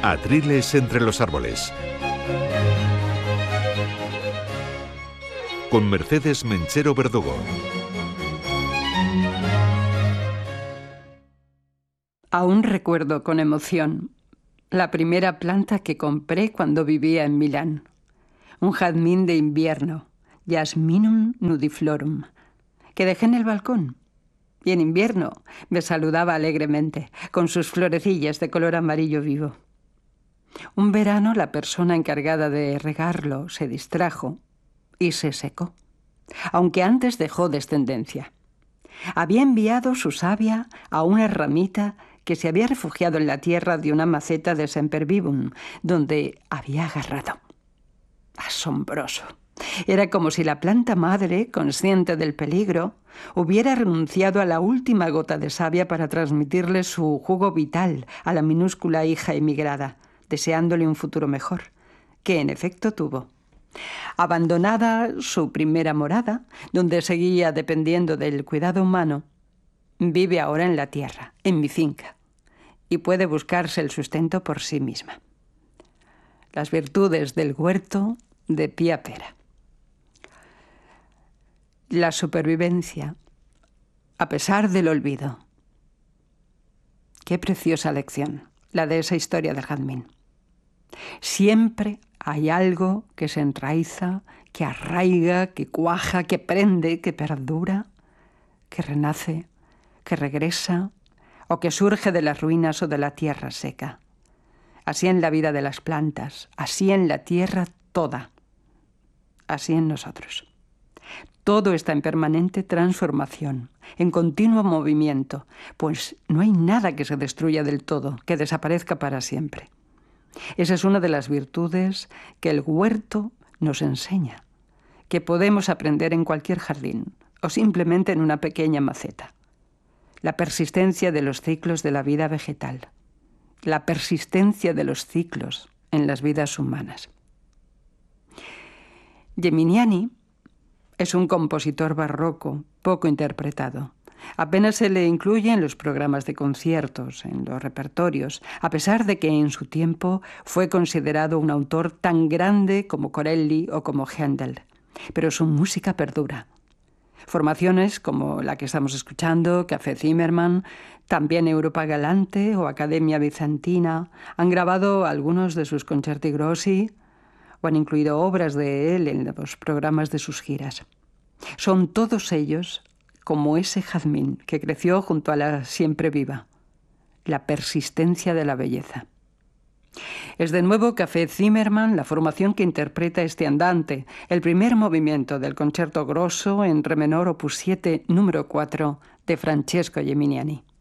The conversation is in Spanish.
Atriles entre los árboles. Con Mercedes Menchero Verdugo. Aún recuerdo con emoción la primera planta que compré cuando vivía en Milán. Un jazmín de invierno, Jasminum nudiflorum, que dejé en el balcón. Y en invierno me saludaba alegremente, con sus florecillas de color amarillo vivo. Un verano la persona encargada de regarlo se distrajo y se secó, aunque antes dejó descendencia. Había enviado su savia a una ramita que se había refugiado en la tierra de una maceta de sempervivum, donde había agarrado. Asombroso. Era como si la planta madre, consciente del peligro, hubiera renunciado a la última gota de savia para transmitirle su jugo vital a la minúscula hija emigrada, deseándole un futuro mejor, que en efecto tuvo. Abandonada su primera morada, donde seguía dependiendo del cuidado humano, vive ahora en la tierra, en mi finca, y puede buscarse el sustento por sí misma. Las virtudes del huerto de Pía Pera. La supervivencia, a pesar del olvido. Qué preciosa lección, la de esa historia del jazmín. Siempre hay algo que se enraiza, que arraiga, que cuaja, que prende, que perdura, que renace, que regresa o que surge de las ruinas o de la tierra seca. Así en la vida de las plantas, así en la tierra toda, así en nosotros. Todo está en permanente transformación, en continuo movimiento, pues no hay nada que se destruya del todo, que desaparezca para siempre. Esa es una de las virtudes que el huerto nos enseña, que podemos aprender en cualquier jardín o simplemente en una pequeña maceta. La persistencia de los ciclos de la vida vegetal, la persistencia de los ciclos en las vidas humanas. Geminiani es un compositor barroco poco interpretado. Apenas se le incluye en los programas de conciertos, en los repertorios, a pesar de que en su tiempo fue considerado un autor tan grande como Corelli o como Händel. Pero su música perdura. Formaciones como la que estamos escuchando, Café Zimmermann, también Europa Galante o Academia Bizantina, han grabado algunos de sus concerti grossi o han incluido obras de él en los programas de sus giras. Son todos ellos como ese jazmín que creció junto a la siempre viva, la persistencia de la belleza. Es de nuevo Café Zimmermann la formación que interpreta este andante, el primer movimiento del Concerto Grosso en re menor opus 7, número 4, de Francesco Geminiani.